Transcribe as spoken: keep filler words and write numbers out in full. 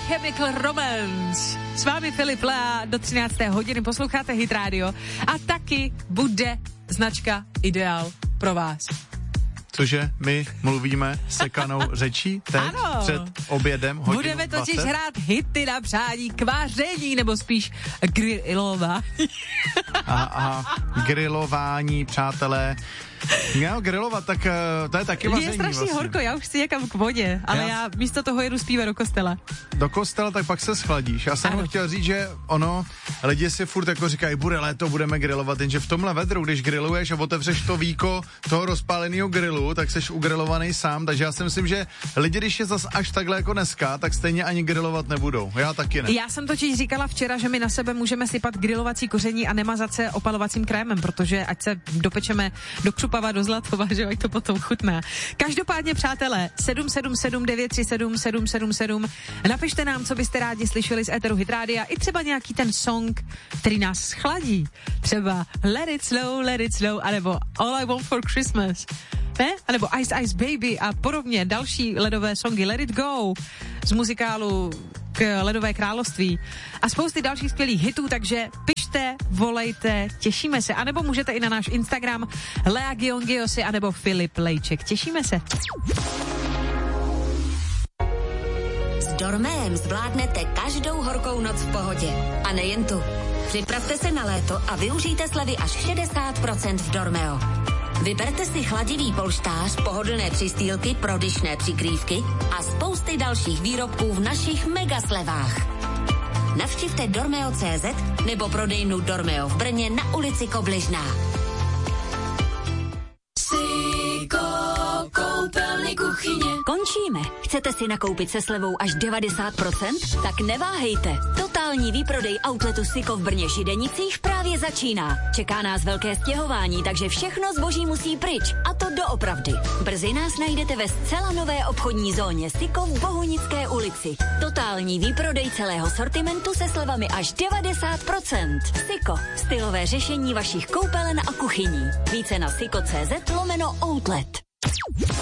Chemical Romance. S vámi Filip Lea do třinácté hodiny posloucháte Hit Radio a taky bude značka Ideál pro vás. Cože my mluvíme sekanou řečí teď ano. Před obědem hodinu Budeme totiž dvacet? hrát hity na přání k vaření, nebo spíš grilování. Aha, aha, grilování, přátelé. Já grilovat, tak to je taky vaření. Je strašně vlastně. horko, já už chci někam k vodě, ale já, já místo toho jedu zpívat do kostela. Do kostela, tak pak se schladíš. Já jsem chtěl říct, že ono, lidi si furt jako říkají, bude léto, budeme grilovat, jenže v tomhle vedru, když griluješ a otevřeš to víko toho rozpáleného grilu, tak seš ugrilovaný sám, takže já si myslím, že lidi, když je zas až takhle jako dneska, tak stejně ani grilovat nebudou. Já taky ne. Já jsem totiž říkala včera, že my na sebe můžeme sypat grilovací koření a nemazat se opalovacím krémem, protože ať se dopečeme do Křupava, do Zlatova, že ať to potom chutná. Každopádně, přátelé, sedm sedm sedm devět tři sedm sedm sedm sedm, napište nám, co byste rádi slyšeli z éteru Hit Rádia, i třeba nějaký ten song, který nás schladí. Třeba Let It Slow, Let It Slow, anebo All I Want for Christmas, ne? Anebo Ice Ice Baby a podobně, další ledové songy, Let It Go z muzikálu k Ledové království a spousty dalších skvělých hitů, takže pište, volejte, těšíme se, anebo můžete i na náš Instagram Lea Giongiosi anebo Filip Lejček, těšíme se. S Dormem zvládnete každou horkou noc v pohodě. A nejen tu. Připravte se na léto a využijte slevy až šedesát procent v Dormeo. Vyberte si chladivý polštář, pohodlné přistýlky, prodyšné přikrývky a spousty dalších výrobků v našich mega slevách. Navštivte dormeo tečka cé zet nebo prodejnu Dormeo v Brně na ulici Kobližná. Koupelny kuchyně. Končíme. Chcete si nakoupit se slevou až devadesát procent? Tak neváhejte. Totální výprodej outletu Siko v Brně Židenicích právě začíná. Čeká nás velké stěhování, takže všechno zboží musí pryč. A to doopravdy. Brzy nás najdete ve zcela nové obchodní zóně Siko v Bohunické ulici. Totální výprodej celého sortimentu se slevami až devadesát procent. Siko. Stylové řešení vašich koupelen a kuchyní. Více na siko tečka cé zet lomeno outlet.